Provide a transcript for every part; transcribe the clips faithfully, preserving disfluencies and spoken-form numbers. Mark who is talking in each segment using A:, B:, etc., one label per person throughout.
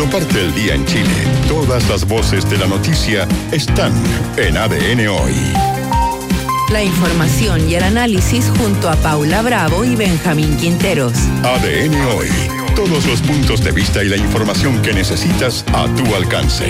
A: Parte del día en Chile. Todas las voces de la noticia están en A D N Hoy.
B: La información y el análisis junto a Paula Bravo y Benjamín Quinteros.
A: A D N Hoy. Todos los puntos de vista y la información que necesitas a tu alcance.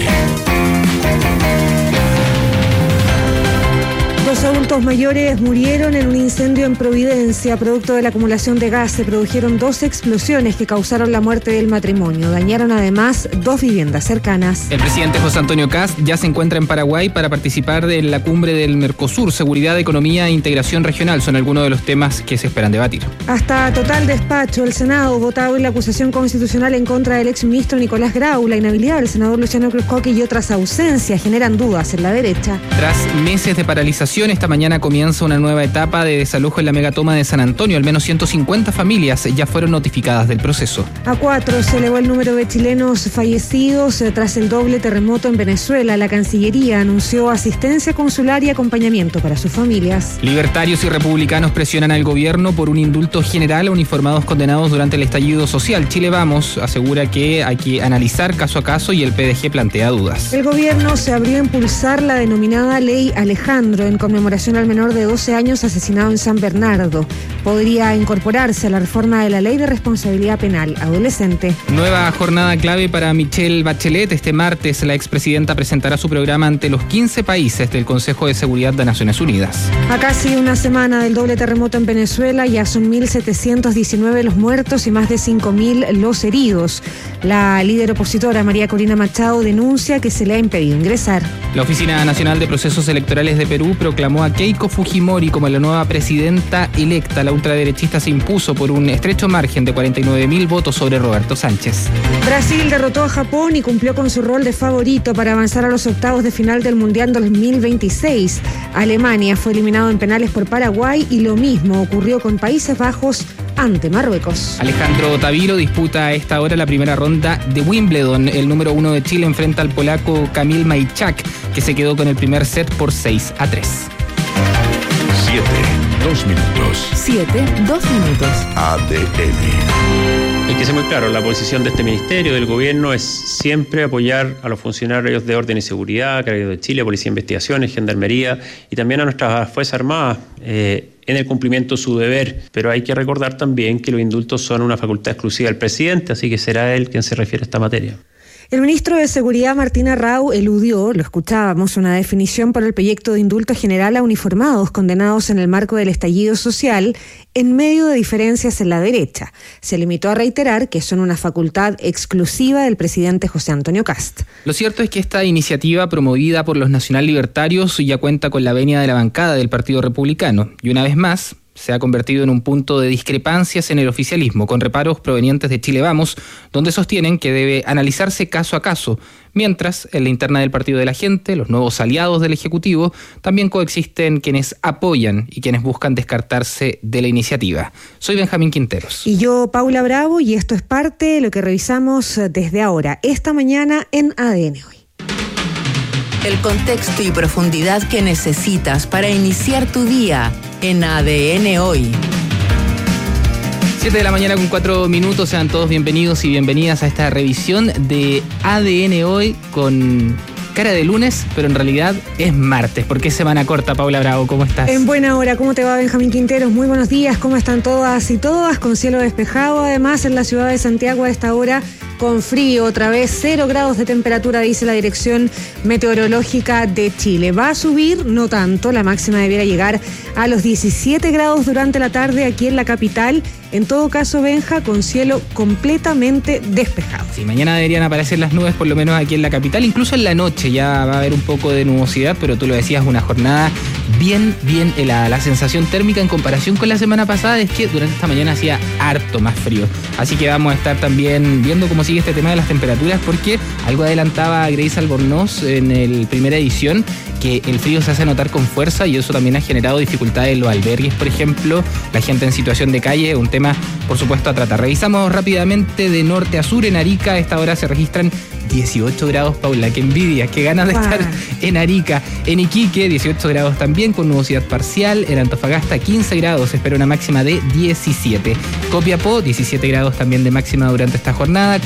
C: Dos adultos mayores murieron en un incendio en Providencia. Producto de la acumulación de gas, se produjeron dos explosiones que causaron la muerte del matrimonio. Dañaron además dos viviendas cercanas.
D: El presidente José Antonio Kast ya se encuentra en Paraguay para participar de la cumbre del Mercosur. Seguridad, economía e integración regional son algunos de los temas que se esperan debatir.
C: Hasta total despacho, el Senado vota hoy la acusación constitucional en contra del exministro Nicolás Grau. La inhabilidad del senador Luciano Cruzcoque y otras ausencias generan dudas en la derecha.
D: Tras meses de paralización, esta mañana comienza una nueva etapa de desalojo en la megatoma de San Antonio. Al menos ciento cincuenta familias ya fueron notificadas del proceso.
C: A cuatro se elevó el número de chilenos fallecidos tras el doble terremoto en Venezuela. La Cancillería anunció asistencia consular y acompañamiento para sus familias.
D: Libertarios y republicanos presionan al gobierno por un indulto general a uniformados condenados durante el estallido social. Chile Vamos asegura que hay que analizar caso a caso y el P D G plantea dudas.
C: El gobierno se abrió a impulsar la denominada Ley Alejandro en conmemoración al menor de doce años asesinado en San Bernardo. Podría incorporarse a la reforma de la Ley de Responsabilidad Penal Adolescente.
D: Nueva jornada clave para Michelle Bachelet. Este martes la expresidenta presentará su programa ante los quince países del Consejo de Seguridad de Naciones Unidas.
C: A casi una semana del doble terremoto en Venezuela, ya son mil setecientos diecinueve los muertos y más de cinco mil los heridos. La líder opositora María Corina Machado denuncia que se le ha impedido ingresar.
D: La Oficina Nacional de Procesos Electorales de Perú proclamó a Keiko Fujimori como la nueva presidenta electa. La ultraderechista se impuso por un estrecho margen de cuarenta y nueve mil votos sobre Roberto Sánchez.
C: Brasil derrotó a Japón y cumplió con su rol de favorito para avanzar a los octavos de final del Mundial dos mil veintiséis. Alemania fue eliminado en penales por Paraguay y lo mismo ocurrió con Países Bajos ante Marruecos.
D: Alejandro Taviro disputa a esta hora la primera ronda de Wimbledon. El número uno de Chile enfrenta al polaco Kamil Majczak, que se quedó con el primer set por seis a tres.
A: Siete, dos minutos.
B: Siete, dos minutos.
A: A D N.
E: Hay que ser muy claro, la posición de este ministerio, del gobierno, es siempre apoyar a los funcionarios de orden y seguridad, Carabineros de Chile, Policía de Investigaciones, Gendarmería y también a nuestras Fuerzas Armadas eh, en el cumplimiento de su deber. Pero hay que recordar también que los indultos son una facultad exclusiva del presidente, así que será él quien se refiere a esta materia.
C: El ministro de Seguridad, Martín Arrau, eludió, lo escuchábamos, una definición para el proyecto de indulto general a uniformados condenados en el marco del estallido social en medio de diferencias en la derecha. Se limitó a reiterar que son una facultad exclusiva del presidente José Antonio Kast.
D: Lo cierto es que esta iniciativa, promovida por los nacional libertarios, ya cuenta con la venia de la bancada del Partido Republicano. Y una vez más, se ha convertido en un punto de discrepancias en el oficialismo, con reparos provenientes de Chile Vamos, donde sostienen que debe analizarse caso a caso, mientras en la interna del Partido de la Gente, los nuevos aliados del Ejecutivo, también coexisten quienes apoyan y quienes buscan descartarse de la iniciativa. Soy Benjamín Quinteros.
C: Y yo, Paula Bravo, y esto es parte de lo que revisamos desde ahora, esta mañana en A D N Hoy.
B: El contexto y profundidad que necesitas para iniciar tu día en A D N Hoy.
D: siete de la mañana con cuatro minutos, sean todos bienvenidos y bienvenidas a esta revisión de A D N Hoy con cara de lunes, pero en realidad es martes, porque es semana corta. Paula Bravo, ¿cómo estás?
C: En buena hora, ¿cómo te va, Benjamín Quinteros? Muy buenos días, ¿cómo están todas y todas? Con cielo despejado, además en la ciudad de Santiago a esta hora con frío, otra vez cero grados de temperatura, dice la Dirección Meteorológica de Chile. Va a subir, no tanto, la máxima debiera llegar a los diecisiete grados durante la tarde aquí en la capital. En todo caso, Benja, con cielo completamente despejado.
D: Sí, mañana deberían aparecer las nubes, por lo menos aquí en la capital, incluso en la noche ya va a haber un poco de nubosidad, pero tú lo decías, una jornada bien, bien helada. La sensación térmica en comparación con la semana pasada es que durante esta mañana hacía harto más frío. Así que vamos a estar también viendo cómo sigue este tema de las temperaturas, porque algo adelantaba Grace Albornoz en el primera edición, que el frío se hace notar con fuerza y eso también ha generado dificultades en los albergues, por ejemplo, la gente en situación de calle, un tema, por supuesto, a tratar. Revisamos rápidamente de norte a sur. En Arica a esta hora se registran dieciocho grados, Paula, qué envidia, qué ganas de wow. estar en Arica. En Iquique, dieciocho grados también, con nubosidad parcial. En Antofagasta, quince grados, se espera una máxima de diecisiete. Copiapó, diecisiete grados también de máxima durante esta jornada.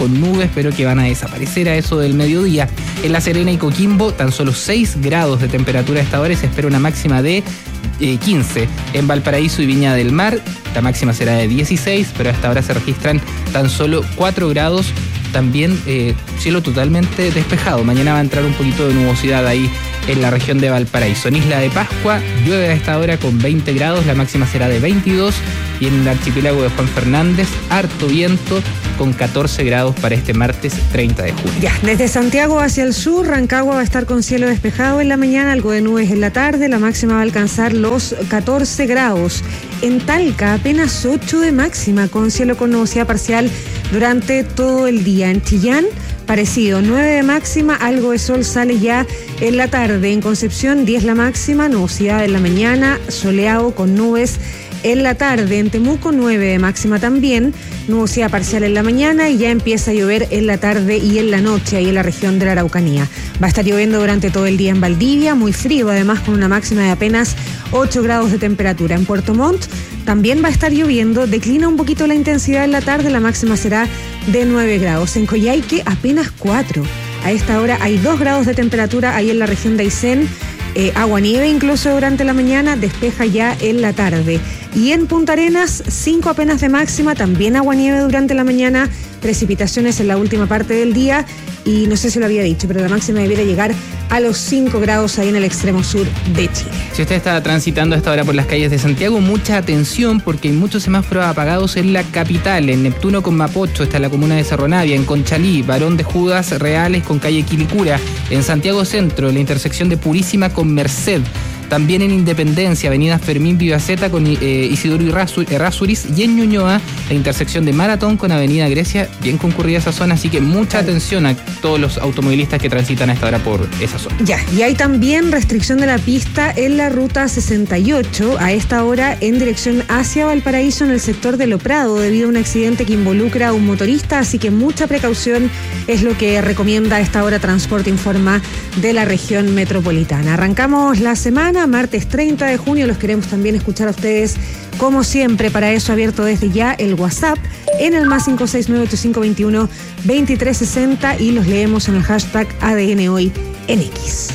D: con nubes, pero que van a desaparecer a eso del mediodía. En La Serena y Coquimbo, tan solo seis grados de temperatura a esta hora y se espera una máxima de eh, quince. En Valparaíso y Viña del Mar, la máxima será de dieciséis, pero a esta hora se registran tan solo cuatro grados. También eh, cielo totalmente despejado. Mañana va a entrar un poquito de nubosidad ahí en la región de Valparaíso. En Isla de Pascua llueve a esta hora con veinte grados, la máxima será de veintidós. Y en el archipiélago de Juan Fernández, harto viento con catorce grados para este martes treinta de junio.
C: Ya, desde Santiago hacia el sur, Rancagua va a estar con cielo despejado en la mañana, algo de nubes en la tarde, la máxima va a alcanzar los catorce grados. En Talca, apenas ocho de máxima, con cielo con nubosidad parcial durante todo el día. En Chillán, parecido, nueve de máxima, algo de sol sale ya en la tarde. En Concepción, diez la máxima, nubosidad en la mañana, soleado con nubes en la tarde. En Temuco, nueve de máxima también, nubosidad parcial en la mañana y ya empieza a llover en la tarde y en la noche ahí en la región de la Araucanía. Va a estar lloviendo durante todo el día en Valdivia, muy frío además, con una máxima de apenas ocho grados de temperatura. En Puerto Montt también va a estar lloviendo, declina un poquito la intensidad en la tarde, la máxima será de nueve grados. En Coyhaique apenas cuatro. A esta hora hay dos grados de temperatura ahí en la región de Aysén. Eh, agua nieve incluso durante la mañana, despeja ya en la tarde. Y en Punta Arenas, cinco apenas de máxima, también agua nieve durante la mañana, precipitaciones en la última parte del día y no sé si lo había dicho, pero la máxima debiera llegar a los cinco grados ahí en el extremo sur de Chile.
D: Si usted está transitando a esta hora por las calles de Santiago, mucha atención porque hay muchos semáforos apagados en la capital. En Neptuno con Mapocho está la comuna de Cerro Navia, en Conchalí, Barón de Judas, Reales con calle Quilicura, en Santiago Centro, la intersección de Purísima con Merced. También en Independencia, avenida Fermín Vivaceta con eh, Isidoro Errázuriz, y en Ñuñoa, la intersección de Maratón con avenida Grecia, bien concurrida esa zona, así que mucha atención a todos los automovilistas que transitan a esta hora por esa zona.
C: Ya, y hay también restricción de la pista en la ruta sesenta y ocho, a esta hora en dirección hacia Valparaíso en el sector de Lo Prado, debido a un accidente que involucra a un motorista, así que mucha precaución es lo que recomienda a esta hora Transporte Informa de la región metropolitana. Arrancamos la semana, martes treinta de junio, los queremos también escuchar a ustedes como siempre. Para eso abierto desde ya el WhatsApp en el más cinco seis nueve ocho cinco dos uno dos tres seis cero y los leemos en el hashtag A D N Hoy en X.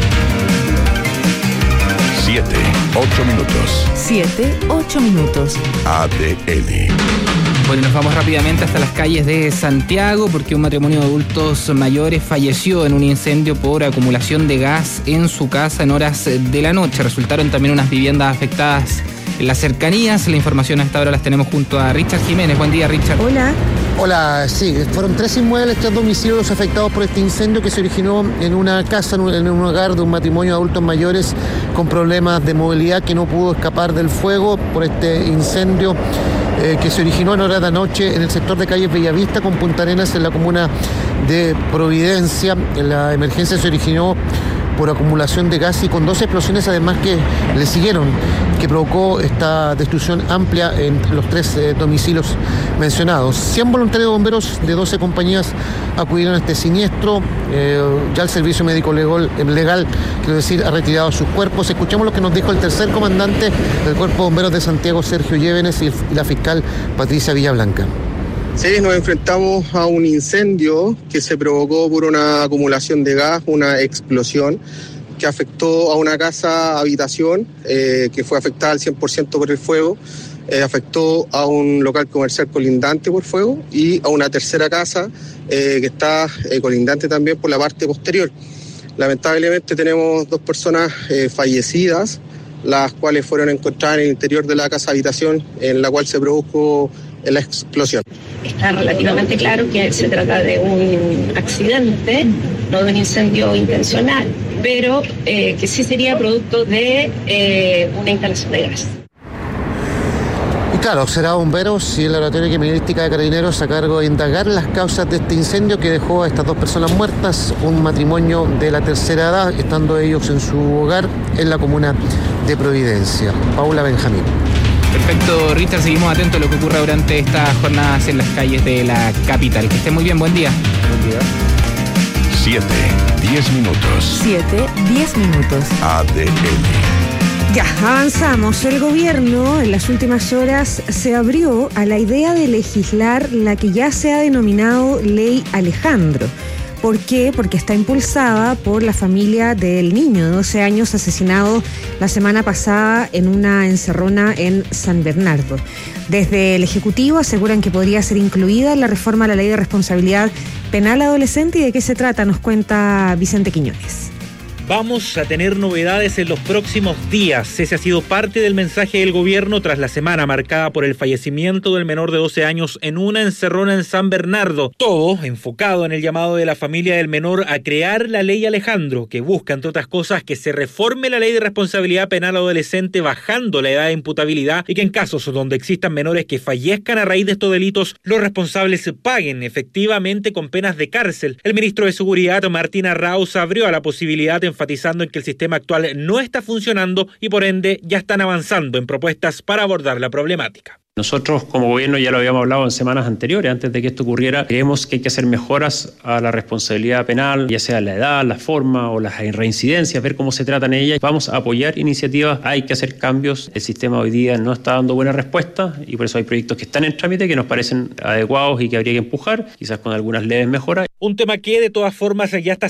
A: Siete, ocho minutos.
B: Siete, ocho minutos.
A: A D N.
D: Bueno, nos vamos rápidamente hasta las calles de Santiago porque un matrimonio de adultos mayores falleció en un incendio por acumulación de gas en su casa en horas de la noche. Resultaron también unas viviendas afectadas en las cercanías. La información a esta hora las tenemos junto a Richard Jiménez. Buen día, Richard.
C: Hola.
F: Hola, sí, fueron tres inmuebles, tres domicilios afectados por este incendio que se originó en una casa, en un, en un hogar de un matrimonio de adultos mayores con problemas de movilidad que no pudo escapar del fuego por este incendio eh, que se originó en horas de la noche en el sector de calles Bellavista con Punta Arenas en la comuna de Providencia. La emergencia se originó por acumulación de gas y con dos explosiones además que le siguieron, que provocó esta destrucción amplia en los tres eh, domicilios mencionados. cien voluntarios de bomberos de doce compañías acudieron a este siniestro. Eh, ya el servicio médico legal, legal, quiero decir, ha retirado sus cuerpos. Escuchamos lo que nos dijo el tercer comandante del Cuerpo de Bomberos de Santiago, Sergio Llévenes, y, el, y la fiscal Patricia Villablanca.
G: Sí, nos enfrentamos a un incendio que se provocó por una acumulación de gas, una explosión que afectó a una casa habitación eh, que fue afectada al cien por ciento por el fuego, eh, afectó a un local comercial colindante por fuego y a una tercera casa eh, que está eh, colindante también por la parte posterior. Lamentablemente tenemos dos personas eh, fallecidas, las cuales fueron encontradas en el interior de la casa habitación en la cual se produjo la explosión.
H: Está relativamente claro que se trata de un accidente, no de un incendio intencional, pero eh, que sí sería producto de eh, una instalación de gas.
F: Y claro, será bomberos y el laboratorio de criminalística de Carabineros a cargo de indagar las causas de este incendio que dejó a estas dos personas muertas, un matrimonio de la tercera edad, estando ellos en su hogar en la comuna de Providencia. Paula Benjamín.
D: Perfecto, Richard, seguimos atentos a lo que ocurra durante estas jornadas en las calles de la capital. Que esté muy bien, buen día.
F: Buen día.
A: Siete, diez minutos.
B: Siete, diez minutos.
A: A D N.
C: Ya, avanzamos. El gobierno en las últimas horas se abrió a la idea de legislar la que ya se ha denominado Ley Alejandro. ¿Por qué? Porque está impulsada por la familia del niño de doce años asesinado la semana pasada en una encerrona en San Bernardo. Desde el Ejecutivo aseguran que podría ser incluida en la reforma a la Ley de Responsabilidad Penal Adolescente. ¿Y de qué se trata? Nos cuenta Vicente Quiñones.
I: Vamos a tener novedades en los próximos días. Ese ha sido parte del mensaje del gobierno tras la semana marcada por el fallecimiento del menor de doce años en una encerrona en San Bernardo. Todo enfocado en el llamado de la familia del menor a crear la Ley Alejandro, que busca, entre otras cosas, que se reforme la Ley de Responsabilidad Penal Adolescente bajando la edad de imputabilidad y que en casos donde existan menores que fallezcan a raíz de estos delitos, los responsables paguen efectivamente con penas de cárcel. El ministro de Seguridad, Martín Arrauz, abrió a la posibilidad de enfatizando en que el sistema actual no está funcionando y por ende ya están avanzando en propuestas para abordar la problemática.
E: Nosotros como gobierno ya lo habíamos hablado en semanas anteriores, antes de que esto ocurriera, creemos que hay que hacer mejoras a la responsabilidad penal, ya sea la edad, la forma o las reincidencias, ver cómo se tratan ellas. Vamos a apoyar iniciativas, hay que hacer cambios. El sistema hoy día no está dando buena respuesta y por eso hay proyectos que están en trámite que nos parecen adecuados y que habría que empujar, quizás con algunas leves mejoras.
I: Un tema que de todas formas ya está